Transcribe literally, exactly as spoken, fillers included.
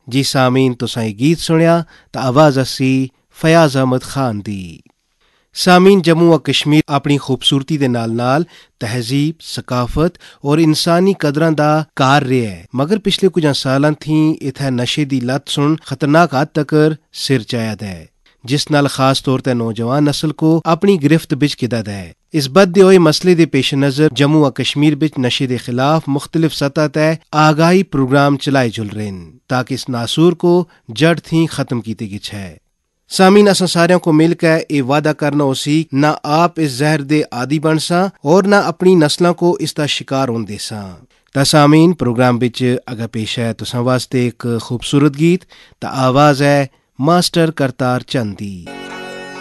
जी सामीन तुसां ये गीत सुनिया तो आवाज़ असी फयाज अहमद खान दी। सामीन जम्मू व कश्मीर अपनी खूबसूरती दे नाल नाल तहजीब, सकाफत और इंसानी कदरां दा कार रहा है, मगर पिछले कुछ सालां थी इत्थै नशे दी लत सुन खतरनाक हद तकर सिर चाया दा है, जिस नाल खास तौर ते नौजवान नस्ल को अपनी गिरफ्त बिच किदा दा है। इस बददे होए मसले दे पेश नज़र जम्मू व कश्मीर बिच नशे दे खिलाफ मुख्तलिफ सतह तय आगाही प्रोग्राम चलाए जुल रहे न, ताकि इस नासूर को जड़ थी खत्म कीते गिछ है। सामीन असां सारियां को मिलकर ये वादा करना उसी ना आप इस जहर दे आदि बन सा और ना अपनी नस्लों को इसका शिकार होन दे सा। ता सामीन प्रोग्राम बिच अगर पेश है तुसां वास्ते एक खूबसूरत गीत, ता आवाज़ है मास्टर करतार चंद दी।